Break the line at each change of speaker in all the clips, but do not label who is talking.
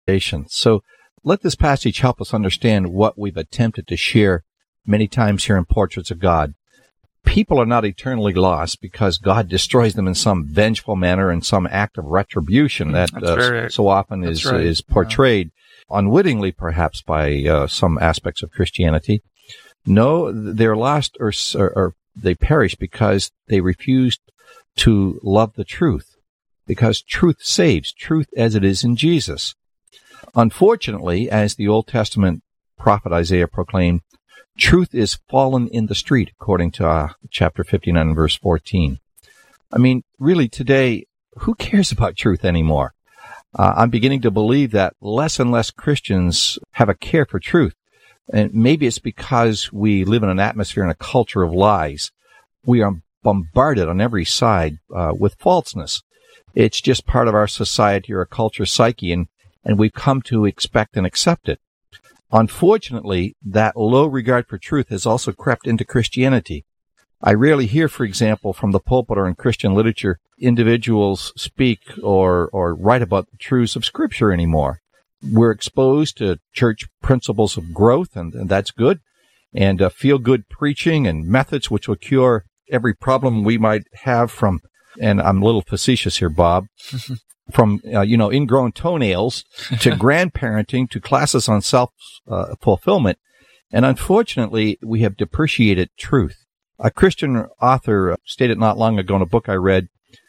So let this passage help us understand what we've attempted to share many times here in Portraits of God. People are not eternally lost because God destroys them in some vengeful manner, in some act of retribution that so often is portrayed unwittingly, perhaps, by some aspects of Christianity. No, they're lost or they perish because they refuse to love the truth, because truth saves, truth as it is in Jesus. Unfortunately, as the Old Testament prophet Isaiah proclaimed, truth is fallen in the street, according to chapter 59 and verse 14. I mean, really today, who cares about truth anymore? I'm beginning to believe that less and less Christians have a care for truth. And maybe it's because we live in an atmosphere and a culture of lies. We are bombarded on every side with falseness. It's just part of our society or a culture psyche, and we've come to expect and accept it. Unfortunately, that low regard for truth has also crept into Christianity. I rarely hear, for example, from the pulpit or in Christian literature, individuals speak or write about the truths of Scripture anymore. We're exposed to church principles of growth, and that's good, and feel-good preaching and methods which will cure every problem we might have from, and I'm a little facetious here, Bob, from, ingrown toenails to grandparenting to classes on self-fulfillment. And unfortunately, we have depreciated truth. A Christian author stated not long ago in a book I read,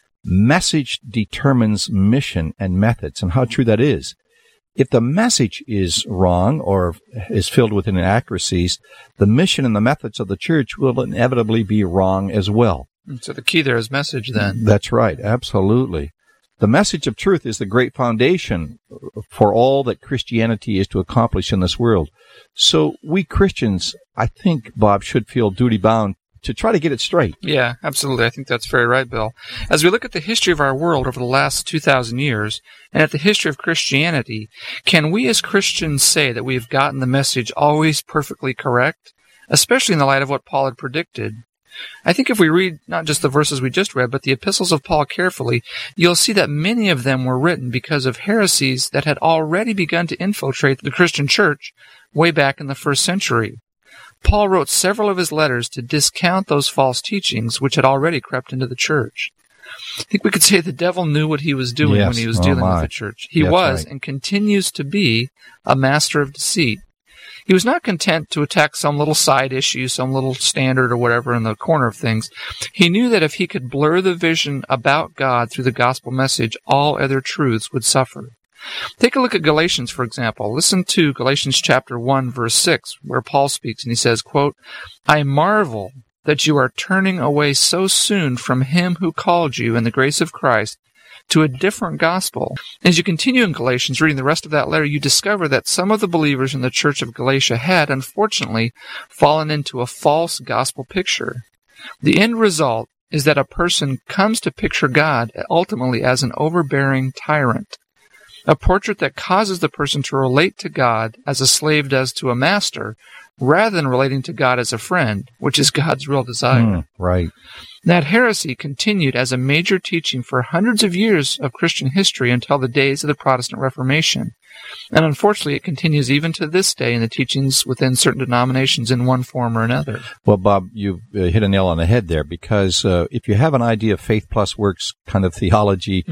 message determines mission and methods, and how true that is. If the message is wrong or is filled with inaccuracies, the mission and the methods of the church will inevitably be wrong as well.
So the key there is message then.
That's right, absolutely. The message of truth is the great foundation for all that Christianity is to accomplish in this world. So we Christians, I think, Bob, should feel duty-bound to try to get it straight.
Yeah, absolutely. I think that's very right, Bill. As we look at the history of our world over the last 2,000 years, and at the history of Christianity, can we as Christians say that we have gotten the message always perfectly correct, especially in the light of what Paul had predicted? I think if we read not just the verses we just read, but the epistles of Paul carefully, you'll see that many of them were written because of heresies that had already begun to infiltrate the Christian church way back in the first century. Paul wrote several of his letters to discount those false teachings which had already crept into the church. I think we could say the devil knew what he was doing when he was dealing with the church. He was and continues to be a master of deceit. He was not content to attack some little side issue, some little standard or whatever in the corner of things. He knew that if he could blur the vision about God through the gospel message, all other truths would suffer. Take a look at Galatians, for example. Listen to Galatians chapter 1, verse 6, where Paul speaks, and he says, quote, I marvel that you are turning away so soon from him who called you in the grace of Christ to a different gospel. As you continue in Galatians, reading the rest of that letter, you discover that some of the believers in the church of Galatia had, unfortunately, fallen into a false gospel picture. The end result is that a person comes to picture God ultimately as an overbearing tyrant, a portrait that causes the person to relate to God as a slave does to a master, rather than relating to God as a friend, which is God's real desire.
Right.
That heresy continued as a major teaching for hundreds of years of Christian history until the days of the Protestant Reformation. And unfortunately, it continues even to this day in the teachings within certain denominations in one form or another.
Well, Bob, you've hit a nail on the head there, because if you have an idea of faith plus works kind of theology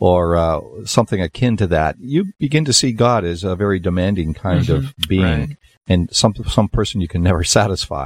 or something akin to that, you begin to see God as a very demanding kind of being, and some person you can never satisfy.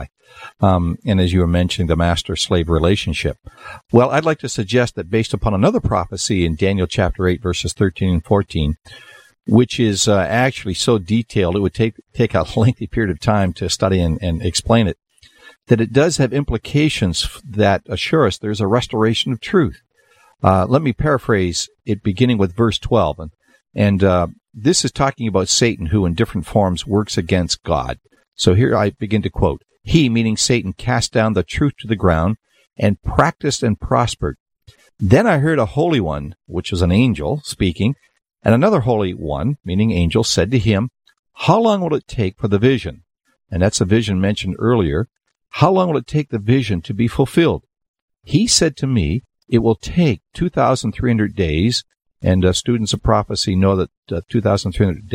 And as you were mentioning, the master-slave relationship. Well, I'd like to suggest that based upon another prophecy in Daniel chapter 8, verses 13 and 14, which is actually so detailed, it would take a lengthy period of time to study and explain it, that it does have implications that assure us there's a restoration of truth. Let me paraphrase it, beginning with verse 12. And this is talking about Satan, who in different forms works against God. So here I begin to quote, He, meaning Satan, cast down the truth to the ground and practiced and prospered. Then I heard a holy one, which was an angel, speaking, and another holy one, meaning angel, said to him, How long will it take for the vision? And that's the vision mentioned earlier. How long will it take the vision to be fulfilled? He said to me, It will take 2,300 days And students of prophecy know that 2,300